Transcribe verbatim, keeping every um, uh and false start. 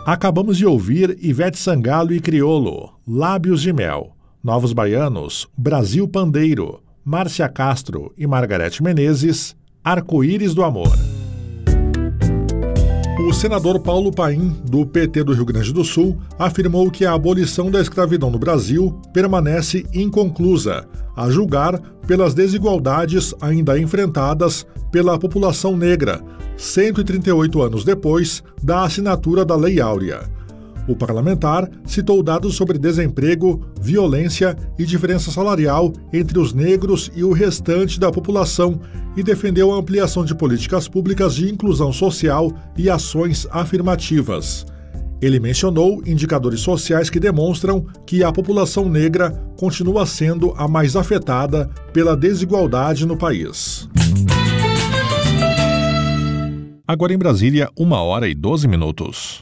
Acabamos de ouvir Ivete Sangalo e Criolo, Lábios de Mel, Novos Baianos, Brasil Pandeiro, Márcia Castro e Margarete Menezes, Arco-Íris do Amor. O senador Paulo Paim, do P T do Rio Grande do Sul, afirmou que a abolição da escravidão no Brasil permanece inconclusa, a julgar pelas desigualdades ainda enfrentadas pela população negra, cento e trinta e oito anos depois da assinatura da Lei Áurea. O parlamentar citou dados sobre desemprego, violência e diferença salarial entre os negros e o restante da população e defendeu a ampliação de políticas públicas de inclusão social e ações afirmativas. Ele mencionou indicadores sociais que demonstram que a população negra continua sendo a mais afetada pela desigualdade no país. Agora em Brasília, uma hora e doze minutos.